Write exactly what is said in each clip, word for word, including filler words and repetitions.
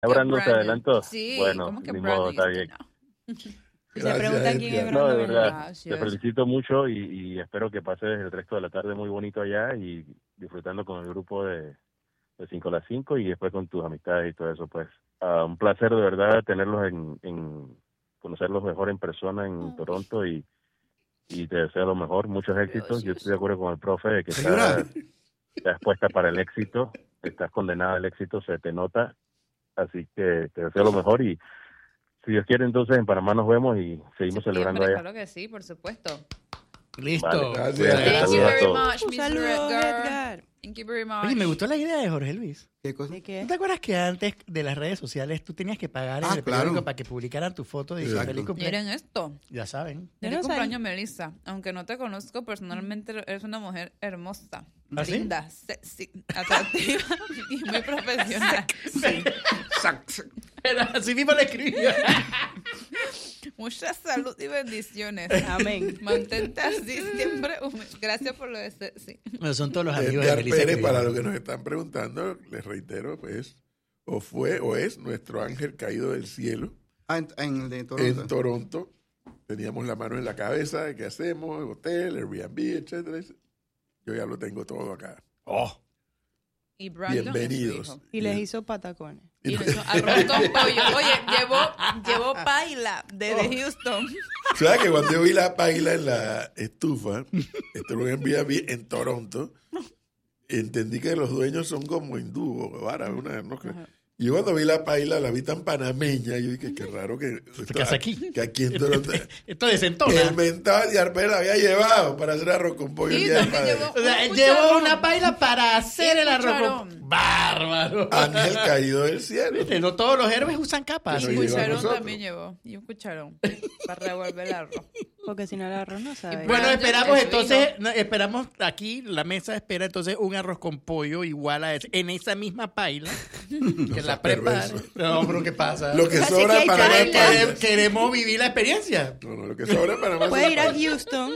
Brandon se adelantó. Sí, bueno, ¿cómo que ni Brandon? modo, está bien. Se preguntan quién es No, de Brandon. verdad, Gracias. te felicito mucho y, y espero que pases el resto de la tarde muy bonito allá y disfrutando con el grupo de, de cinco a las cinco y después con tus amistades y todo eso, pues. Uh, un placer de verdad tenerlos en, en conocerlos mejor en persona en Oh. Toronto y, y te deseo lo mejor, muchos éxitos. Gracias. Yo estoy de acuerdo con el profe de que Señora. estás, estás puesta para el éxito, estás condenada al éxito, se te nota, así que te deseo lo mejor y si Dios quiere, entonces en Panamá nos vemos y seguimos celebrando Septiembre, allá. claro que sí, por supuesto. Listo. Vale, Gracias. cuídate, Thank you saludos a very todos. much, Un mister saludo, Edgar. Edgar. Thank you very much. Oye, me gustó la idea de Jorge Luis. ¿Qué cosa? ¿De qué? ¿No te acuerdas que antes de las redes sociales tú tenías que pagar en Ah, el claro. periódico para que publicaran tu foto y Exacto. feliz cumpleaños? Miren esto. Ya saben. Yo Feliz no sabía. cumpleaños, Melissa. Aunque no te conozco personalmente, eres una mujer hermosa, ¿Ah, sí? linda, sexy, atractiva y muy profesional. Pero así mismo le escribía. Mucha salud y bendiciones. Amén. Mantente así siempre. humi- Gracias por lo de sexy. Bueno, son todos los amigos de Edgar Melissa. Pérez, que para viven. los que nos están preguntando, les reitero, pues, o fue o es nuestro ángel caído del cielo Ah, en, en el de Toronto. en Toronto. Teníamos la mano en la cabeza, ¿qué hacemos? Hotel, Airbnb, etcétera. Yo ya lo tengo todo acá. Oh. Y Brandon Bienvenidos. es su hijo. Y les hizo patacones. Y le hizo arroz con pollo. Oye, llevó, llevó paila desde Houston. ¿Sabes que cuando yo vi la paila en la estufa, esto lo envía en Toronto, entendí que los dueños son como hindú o árabes, una, no sé. Y yo cuando vi la paila, la vi tan panameña, yo dije, qué raro que, ¿Qué hace aquí? que aquí en Toronto Esto desentona. el mentado de Arpel la había llevado para hacer arroz con pollo. Sí, el día del también padre. llevó- O sea, Un llevó cucharón. una paila para hacer Y el arroz. cucharón. con- Bárbaro. Ángel caído del cielo. Viste, no todos los héroes usan capas. Y Pero un lleva a cucharón nosotros. también llevó. Y un cucharón para revolver el arroz. Porque si no el arroz no sabe. Bueno, Brandon esperamos es entonces, no, esperamos aquí, la mesa espera entonces un arroz con pollo igual a ese, en esa misma paila, que la prepare. perverso. No, pero ¿qué pasa? Lo que Así sobra que hay para más paila. Quere- pailas. Queremos vivir la experiencia. No, no, lo que sobra para más Puede ir a pailas. Houston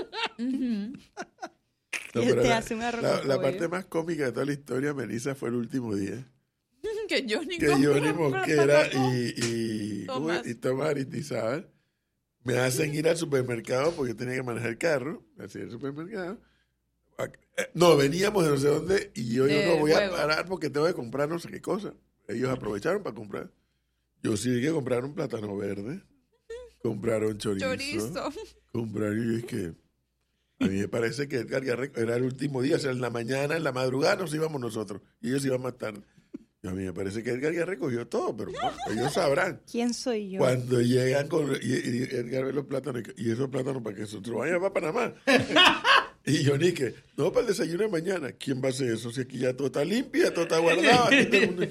No, y pero te la- hace un arroz la, con la pollo. parte más cómica de toda la historia, Melissa, fue el último día. Que Johnny Que compró Johnny para Mosquera Patacón. y, y, ¿cómo es? Tomás. y Tomás Aristizábal me hacen ir al supermercado porque yo tenía que manejar el carro, me hacía el supermercado. Eh, No, veníamos de no sé dónde y yo, yo De no voy juego. a parar porque tengo que comprar no sé qué cosa. Ellos aprovecharon para comprar. Yo sí que compraron plátano verde, compraron chorizo, Chorizo. compraron y yo es que a mí me parece que Edgar Garreco era el último día, o sea, en la mañana, en la madrugada nos íbamos nosotros y ellos iban más tarde. Y a mí me parece que Edgar ya recogió todo, pero bueno, ellos sabrán. ¿Quién soy yo? Cuando llegan con y, y Edgar ve los plátanos y esos plátanos para que nosotros vayan para Panamá. Y yo ni que, no, para el desayuno de mañana. ¿Quién va a hacer eso? Si aquí ya todo está limpio, todo está guardado. Aquí todo el mundo-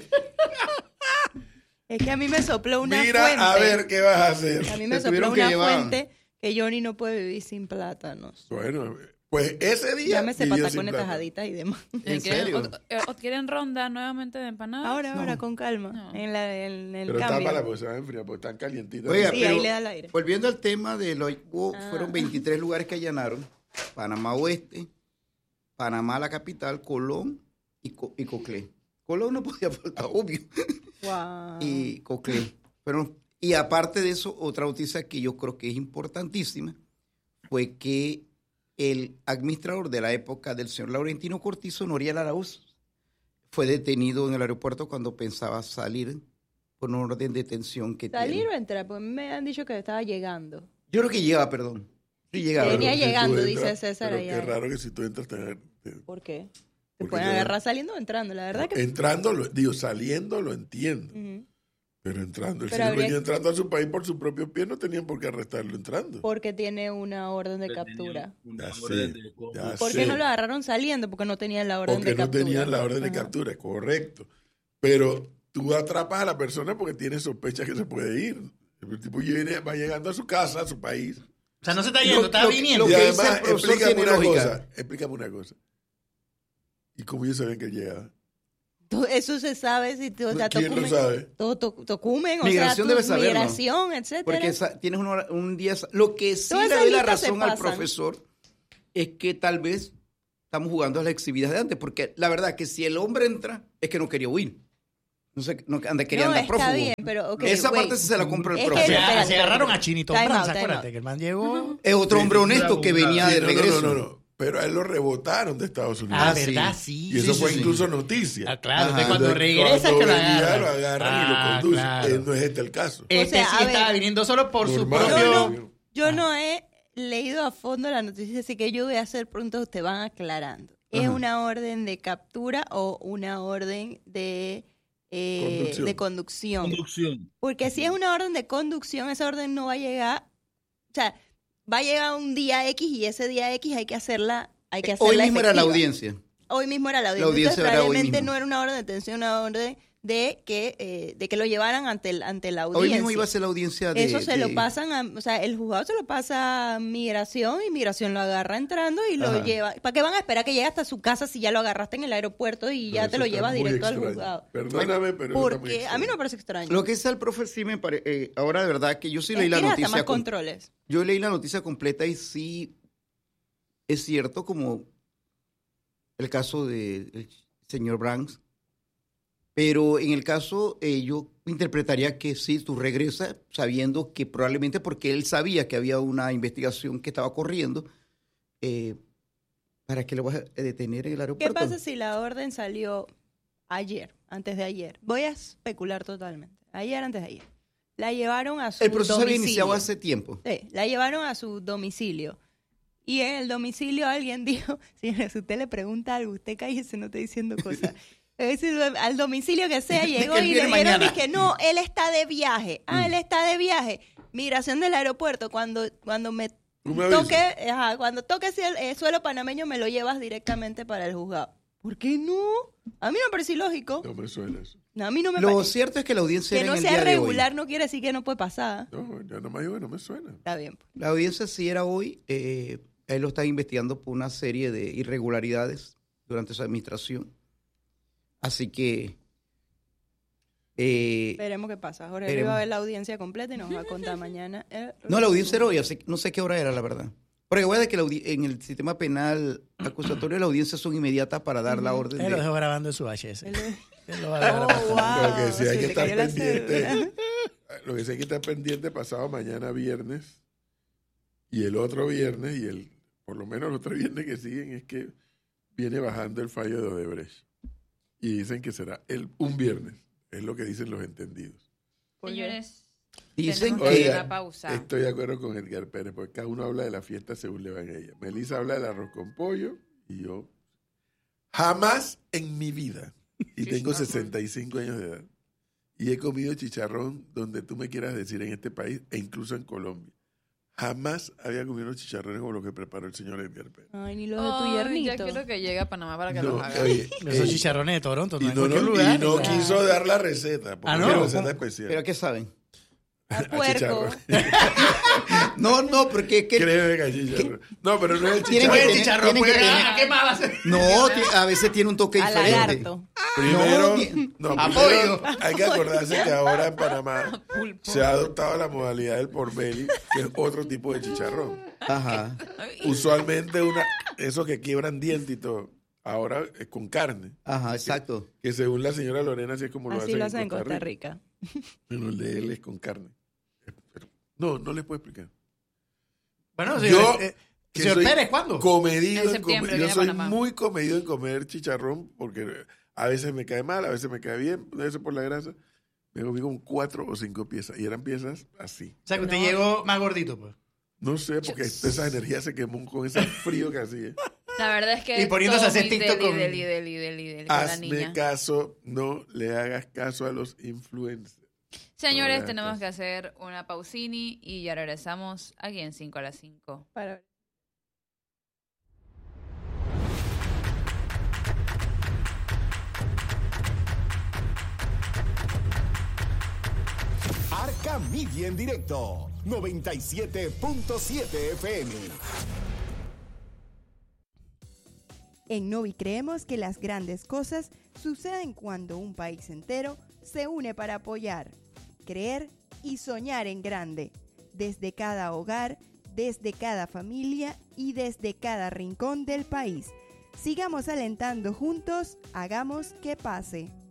Es que a mí me sopló una Mira fuente. a ver qué vas a hacer. A mí me Te tuvieron sopló que una llevar. fuente que Johnny no puede vivir sin plátanos. Bueno, pues ese día. Llámese vivió sin patacones, plátano. tajaditas y demás. ¿En ¿Quieren, serio? o- eh, o quieren ronda nuevamente de empanadas? Ahora, ahora, con calma. No. En, la, en el Pero cambio. tápala porque se va a enfriar, porque están calientitas. Oiga, Sí, pero ahí le da el aire. volviendo al tema de los hubo- Ah. fueron veintitrés lugares que allanaron: Panamá Oeste, Panamá la capital, Colón y, Co- y Coclé. Colón no podía faltar, obvio, Wow. y Coclé. Pero, y aparte de eso, otra noticia que yo creo que es importantísima fue que el administrador de la época del señor Laurentino Cortizo, Noriel Arauz, fue detenido en el aeropuerto cuando pensaba salir por un orden de detención que ¿Salir tiene. o entrar? Porque me han dicho que estaba llegando. Yo creo que llega, perdón. Sí, llegaba. Venía Pero si tú llegando, entras- dice César Pero allá. qué raro que si tú entras, te- te- ¿Por qué? Se Porque pueden te- agarrar saliendo o entrando. La verdad que... entrando, lo- digo, saliendo lo entiendo. Ujú. Pero entrando, el Pero señor habría- venía entrando a su país por sus propios pies, no tenían por qué arrestarlo entrando. Porque tiene una orden de captura. Ya sé, ya ¿Por sé. qué no lo agarraron saliendo? Porque no tenían la orden Porque de no captura. tenían la orden de Ajá. captura, correcto. Pero tú atrapas a la persona porque tiene sospecha que se puede ir. El tipo viene, va llegando a su casa, a su país. O sea, no se está yendo, Lo- está lo- viniendo. lo Y que dice además, el profesor explícame tiene una lógica. cosa, explícame una cosa. ¿Y cómo ellos sabían que él llegaba? Tú- Eso se sabe. Si tú, o sea, ¿Quién lo tocumen- sabe? to- to- tocumen, o Migración sea, debe tu saberlo. migración, etcétera. Porque esa- tienes una hora- un día... Lo que sí Todas le esas doy la listas se razón al pasan. profesor es que tal vez estamos jugando a las exhibidas de antes. Porque la verdad que si el hombre entra, es que no quería huir. No sé, no anda, quería No, andar está prófugo. bien, pero, ok, Esa wait. parte sí se la compro el Es que- profe. Se, espérate, se agarraron espérate. a Chinito Time Brands, out, time acuérdate out. que el man llegó. Es otro hombre Sí, honesto que claro, venía Sí, de no, no, regreso. no, no, no. Pero a él lo rebotaron de Estados Unidos. Ah, Ah, sí. ¿verdad? Sí. Y eso sí, fue sí, incluso sí. noticia. Ah, claro, Ajá. entonces cuando Entonces, regresa cuando que lo venía, agarran. lo agarran y Ah, lo conducen. claro. Eh, no es este el caso. Este O sea, sí a estaba ver. viniendo solo por su Normal. propio... Yo Ah. no, yo no he leído a fondo la noticia, así que yo voy a hacer preguntas, ustedes van aclarando. ¿Es Ajá. una orden de captura o una orden de, eh, Conducción. de conducción? Conducción. Porque si es una orden de conducción, esa orden no va a llegar, o sea, va a llegar un día X y ese día X hay que hacerla, hay que hacerla Hoy mismo era la efectiva. audiencia. Hoy mismo era la audiencia. La audiencia Entonces, era hoy probablemente mismo. no era una orden de detención, una orden de que eh, de que lo llevaran ante el, ante la Hoy audiencia. mismo iba a ser la audiencia de... Eso se de- lo pasan a, o sea, el juzgado se lo pasa a migración y migración lo agarra entrando y lo Ajá. lleva. ¿Para qué van a esperar que llegue hasta su casa si ya lo agarraste en el aeropuerto y ya Pero te eso lo está llevas muy directo al extraño. juzgado? Perdóname, pero eso está muy Porque a mí no me extraño. parece extraño. Lo que es el profe sí me parece... ahora de verdad que yo sí Es leí la que hasta noticia... más com- controles. Yo leí la noticia completa y sí es cierto como el caso del señor Brands, pero en el caso eh, yo interpretaría que sí, tú regresas sabiendo que probablemente porque él sabía que había una investigación que estaba corriendo, eh, ¿para qué lo vas a detener en el ¿Qué aeropuerto? pasa si la orden salió ayer, antes de ayer? Voy a especular totalmente. Ayer, antes de ayer. La llevaron a su El proceso había domicilio. iniciado hace tiempo. Sí, la llevaron a su domicilio. Y en el domicilio alguien dijo, señora, si usted le pregunta algo, usted cállese, no esté diciendo cosas. Es decir, al domicilio que sea, llegó que él y le viene dieron, mañana. dije, no, él está de viaje. Ah, Mm. él está de viaje. Migración del aeropuerto, cuando, cuando me Tú me avisas. toque, ajá, cuando toque ese, eh, suelo panameño, me lo llevas directamente para el juzgado. ¿Por qué no? A mí no me parece ilógico. No me suena eso. No, a mí no me Lo parece. cierto es que la audiencia Que era no en el sea día de hoy. regular no quiere decir que no puede pasar. No, yo nomás digo que no me suena. Está bien. pues. La audiencia sí era hoy. Eh, él lo está investigando por una serie de irregularidades durante su administración. Así que... eh, Veremos qué pasa. Jorge Veremos. va a ver la audiencia completa y nos va a contar mañana. el no, la audiencia era resumen. hoy. Así, que no sé qué hora era, la verdad. Porque recuerda que la audi- en el sistema penal acusatorio las audiencias son inmediatas para dar la orden Él lo de... dejó grabando en su H S. Él- Él lo va a dejar Oh, bastante. wow. Lo que sí hay se que le estar cayó la pendiente. cédula. Lo que sí hay que estar pendiente pasado mañana viernes y el otro viernes y el por lo menos los otros viernes que siguen es que viene bajando el fallo de Odebrecht. Y dicen que será el, un viernes. Es lo que dicen los entendidos. Señores, Dicen tenemos que ir que... a una pausa. Estoy de acuerdo con Edgar Pérez, porque cada uno habla de la fiesta según le va en ella. Melissa habla del arroz con pollo y yo jamás en mi vida, y tengo sesenta y cinco años de edad, y he comido chicharrón donde tú me quieras decir en este país e incluso en Colombia. Jamás había comido unos chicharrones como los que preparó el señor Edgar Pérez. Ay, ni lo de tu Ay, ya yernito. quiero que llegue a Panamá para que No, los haga. oye, Esos eh, chicharrones de Toronto, y no en no, cualquier no- lugar. y no O sea, quiso dar la receta, porque Ah, es ¿no? una receta especial. ¿Pero qué saben? A A puerco. chicharrón. No, no, porque es que... Créeme que a chicharrón. No, pero no es el Tienen chicharrón. que el tener- chicharrón, tienen pues, que tener- ah, ¿qué más va a hacer? No, ti- a veces tiene un toque A diferente. lagarto. Primero, No, no, Apoyo. primero hay que acordarse que ahora en Panamá se ha adoptado la modalidad del porbelly, que es otro tipo de chicharrón. Ajá. Usualmente una, esos que quiebran dientes y todo, ahora es con carne. Ajá, exacto. Que según la señora Lorena, así es como lo Así hacen, lo hacen en Costa Rica. Pero el de él es con carne. Pero- no, no les puedo explicar. Bueno, Yo, señor, eh, que señor soy Pérez, ¿cuándo? Comedido En en septiembre comer- yo viene a soy Panamá. muy comedido en comer chicharrón porque a veces me cae mal, a veces me cae bien, a veces por la grasa. Me comí como cuatro o cinco piezas y eran piezas así. O sea, que usted No. llegó más gordito, pues. No sé, porque esa energía se quemó con ese frío que hacía. La verdad es que Y poniéndose a hacer Tommy, TikTok deli, con- deli, deli, deli, deli, con la Hazme niña. caso, no le hagas caso a los influencers. Señores, No, tenemos gracias. que hacer una pausini y ya regresamos aquí en cinco a las cinco. Para- Arca Media en directo, noventa y siete punto siete F M. En Novi creemos que las grandes cosas suceden cuando un país entero se une para apoyar, creer y soñar en grande, desde cada hogar, desde cada familia y desde cada rincón del país. Sigamos alentando juntos, hagamos que pase.